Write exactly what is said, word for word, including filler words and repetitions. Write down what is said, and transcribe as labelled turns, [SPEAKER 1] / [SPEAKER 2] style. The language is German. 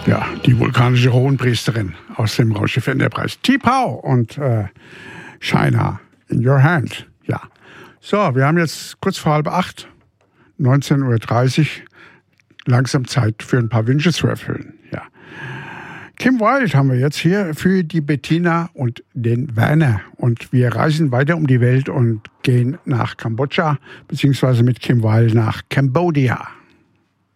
[SPEAKER 1] Ja, die vulkanische Hohenpriesterin aus dem Raumschiff Enterprise. T'Pau und äh, China in your hand. Ja. So, wir haben jetzt kurz vor halb acht, neunzehn Uhr dreißig. Langsam Zeit für ein paar Wünsche zu erfüllen. Ja. Kim Wilde haben wir jetzt hier für die Bettina und den Werner. Und wir reisen weiter um die Welt und gehen nach Kambodscha, beziehungsweise mit Kim Wilde nach Cambodia.